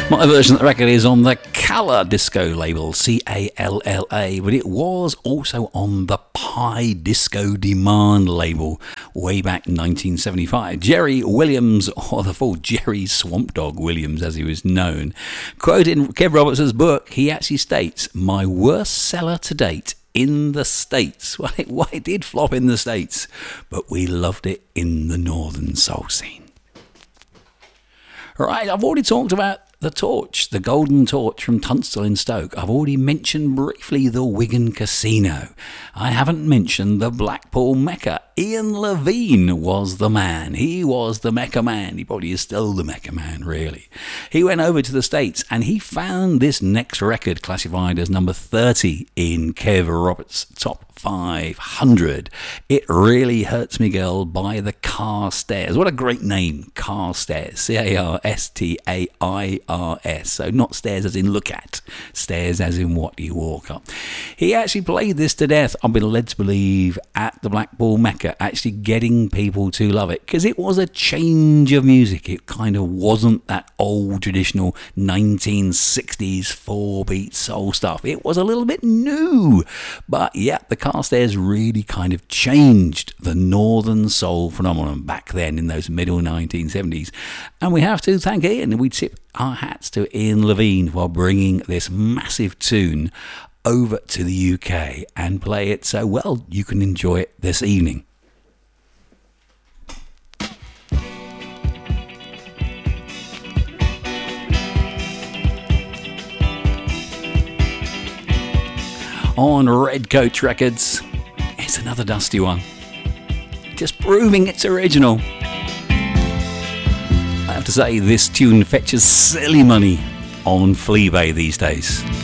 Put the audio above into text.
My version of the record is on the Calla Disco label, C-A-L-L-A, but it was also on the Pi Disco Demand label way back 1975. Jerry Williams, or the full Jerry Swamp Dog Williams as he was known, quoting Kev Roberts' book, he actually states, "My worst seller to date in the States." Well, it did flop in the States, but we loved it in the Northern Soul scene. Right, I've already talked about the Torch, the Golden Torch from Tunstall in Stoke. I've already mentioned briefly the Wigan Casino. I haven't mentioned the Blackpool Mecca. Ian Levine was the man. He was the Mecca man. He probably is still the Mecca man, really. He went over to the States and he found this next record classified as number 30 in Kev Roberts' Top 500. It Really Hurts Me Girl by the Carstairs. What a great name, Carstairs. C-A-R-S-T-A-I-R-S. So not stairs as in look at, stairs as in what you walk up. He actually played this to death, I've been led to believe, at the Blackpool Mecca, actually getting people to love it because it was a change of music. It kind of wasn't that old traditional 1960s 4-beat soul stuff. It was a little bit new, but yeah, the Carstairs really kind of changed the Northern Soul phenomenon back then in those middle 1970s. And we have to thank Ian. We tip our hats to Ian Levine for bringing this massive tune over to the UK and play it so well you can enjoy it this evening. On Red Coach Records, it's another dusty one, just proving it's original. I have to say, this tune fetches silly money on Fleabay these days.